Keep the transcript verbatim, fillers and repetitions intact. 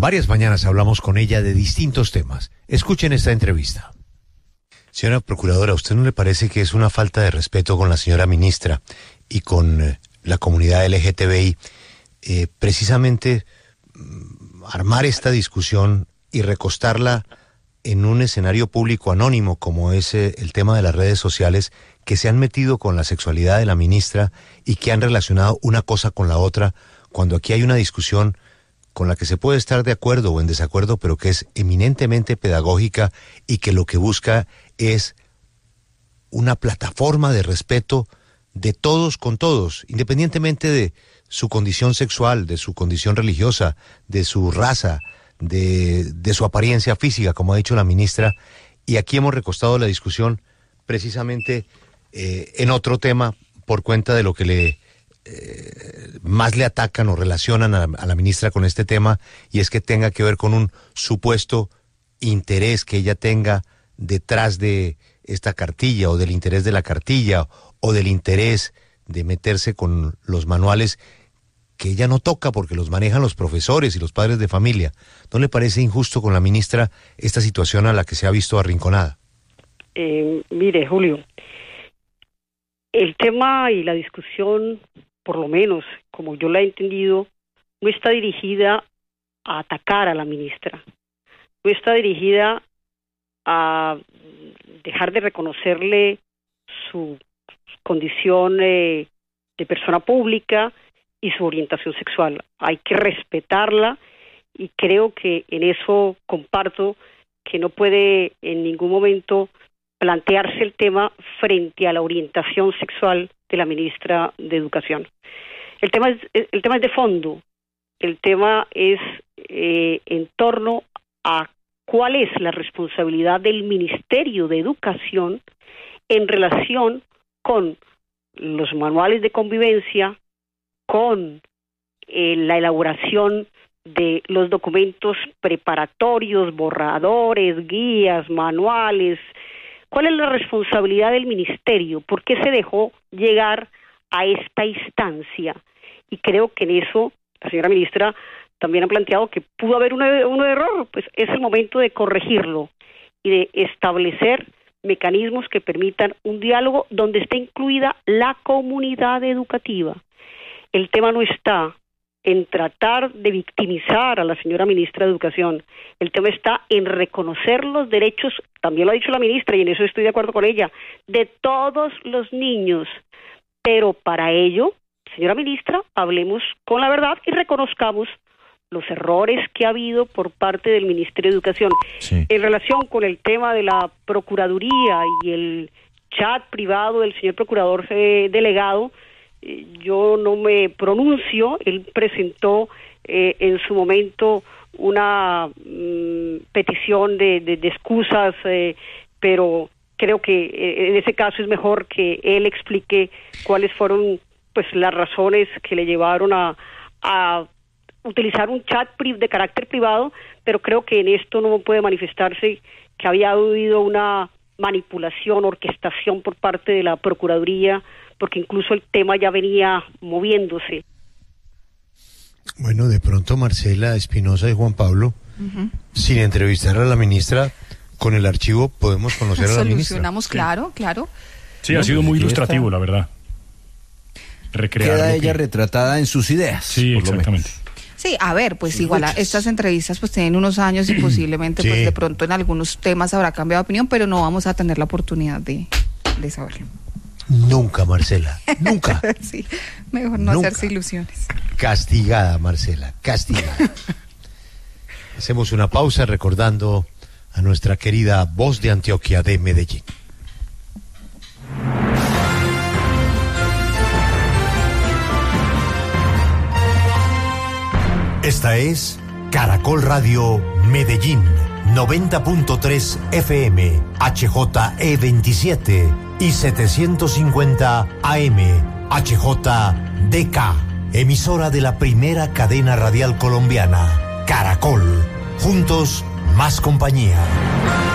varias mañanas hablamos con ella de distintos temas. Escuchen esta entrevista. Señora Procuradora, ¿a usted no le parece que es una falta de respeto con la señora ministra y con eh, la comunidad L G T B I eh, precisamente mm, armar esta discusión y recostarla en un escenario público anónimo como es eh, el tema de las redes sociales, que se han metido con la sexualidad de la ministra y que han relacionado una cosa con la otra, cuando aquí hay una discusión con la que se puede estar de acuerdo o en desacuerdo, pero que es eminentemente pedagógica y que lo que busca es una plataforma de respeto de todos con todos, independientemente de su condición sexual, de su condición religiosa, de su raza, de, de su apariencia física, como ha dicho la ministra. Y aquí hemos recostado la discusión precisamente eh, en otro tema por cuenta de lo que le eh, más le atacan o relacionan a, a la ministra con este tema, y es que tenga que ver con un supuesto interés que ella tenga detrás de esta cartilla, o del interés de la cartilla, o del interés de meterse con los manuales que ella no toca porque los manejan los profesores y los padres de familia. ¿No le parece injusto con la ministra esta situación a la que se ha visto arrinconada? Eh, mire, Julio, el tema y la discusión, por lo menos como yo la he entendido, no está dirigida a atacar a la ministra, no está dirigida a dejar de reconocerle su condición eh, de persona pública y su orientación sexual. Hay que respetarla, y creo que en eso comparto que no puede en ningún momento plantearse el tema frente a la orientación sexual de la ministra de Educación. El tema es, el tema es de fondo, el tema es eh, en torno a cuál es la responsabilidad del Ministerio de Educación en relación con los manuales de convivencia, con eh, la elaboración de los documentos preparatorios, borradores, guías, manuales. ¿Cuál es la responsabilidad del ministerio? ¿Por qué se dejó llegar a esta instancia? Y creo que en eso la señora ministra también ha planteado que pudo haber un, un error. Pues es el momento de corregirlo y de establecer mecanismos que permitan un diálogo donde esté incluida la comunidad educativa. El tema no está en tratar de victimizar a la señora ministra de Educación. El tema está en reconocer los derechos, también lo ha dicho la ministra y en eso estoy de acuerdo con ella, de todos los niños. Pero para ello, señora ministra, hablemos con la verdad y reconozcamos los errores que ha habido por parte del Ministerio de Educación. Sí. En relación con el tema de la Procuraduría y el chat privado del señor procurador eh, delegado, eh, yo no me pronuncio. Él presentó eh, en su momento una mm, petición de, de, de excusas, eh, pero creo que eh, en ese caso es mejor que él explique cuáles fueron pues las razones que le llevaron a, a utilizar un chat de carácter privado, pero creo que en esto no puede manifestarse que había habido una manipulación, orquestación por parte de la Procuraduría, porque incluso el tema ya venía moviéndose. Bueno, de pronto Marcela Espinosa y Juan Pablo, uh-huh. sin entrevistar a la ministra, con el archivo podemos conocer a la ministra. Solucionamos, claro, sí. claro. Sí, ha sido muy ilustrativo, la verdad. Recrear Queda que... ella retratada en sus ideas. Sí, exactamente. Sí, a ver, pues sí, igual estas entrevistas pues tienen unos años y posiblemente sí. pues de pronto en algunos temas habrá cambiado de opinión, pero no vamos a tener la oportunidad de, de saberlo. Nunca, Marcela, nunca. Sí, mejor no nunca. hacerse ilusiones. Castigada, Marcela, castigada. Hacemos una pausa recordando a nuestra querida Voz de Antioquia de Medellín. Esta es Caracol Radio Medellín, noventa punto tres F M, H J E veintisiete y setecientos cincuenta A M, H J D K, emisora de la primera cadena radial colombiana, Caracol. Juntos, más compañía.